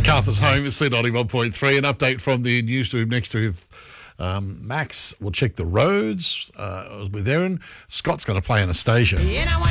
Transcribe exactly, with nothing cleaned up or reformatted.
MacArthur's home is ninety-one point three. An update from the newsroom next to um, Max. We'll check the roads uh, with Erin. Scott's going to play Anastasia. You know what